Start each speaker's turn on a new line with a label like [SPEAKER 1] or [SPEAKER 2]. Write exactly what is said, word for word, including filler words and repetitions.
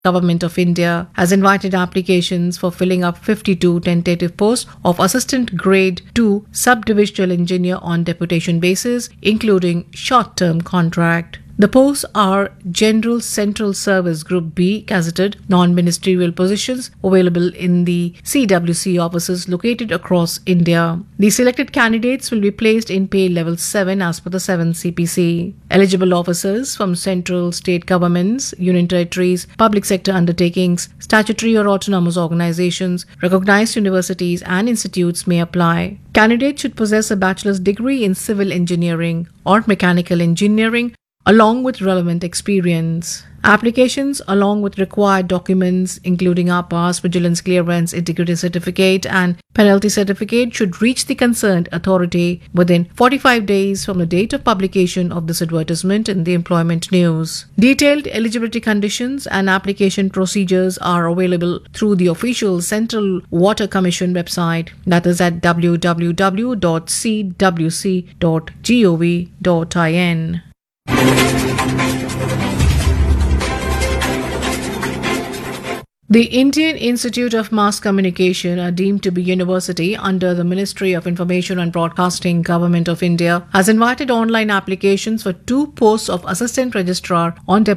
[SPEAKER 1] Government of India has invited applications for filling up fifty-two tentative posts of Assistant Grade two Subdivisional Engineer on deputation basis, including short-term contract. The posts are General Central Service Group B gazetted non-ministerial positions available in the C W C offices located across India. The selected candidates will be placed in pay level seven as per the seventh C P C. Eligible officers from central state governments, union territories, public sector undertakings, statutory or autonomous organizations, recognized universities and institutes may apply. Candidates should possess a bachelor's degree in civil engineering or mechanical engineering along with relevant experience. Applications along with required documents including R Pass, Vigilance Clearance, Integrity Certificate and Penalty Certificate should reach the concerned authority within forty-five days from the date of publication of this advertisement in the Employment News. Detailed eligibility conditions and application procedures are available through the official Central Water Commission website, that is at w w w dot c w c dot gov dot in. The Indian Institute of Mass Communication, are deemed to be university under the Ministry of Information and Broadcasting, Government of India, has invited online applications for two posts of Assistant Registrar on